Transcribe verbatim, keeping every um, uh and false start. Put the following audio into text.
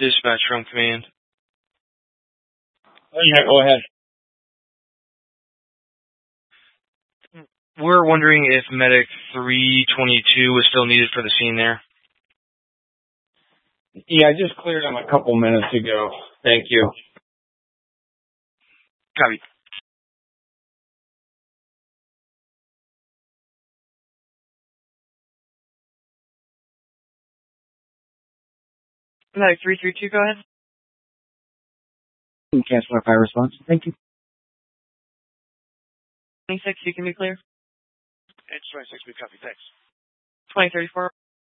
Dispatch from command. Oh, yeah, go ahead. We're wondering if medic three twenty-two was still needed for the scene there. Yeah, I just cleared him a couple minutes ago. Thank you. Copy. Medic three three two, go ahead. Cancel our fire response. Thank you. twenty-six, you can be clear. Edge twenty-six, we copy, thanks. twenty thirty-four.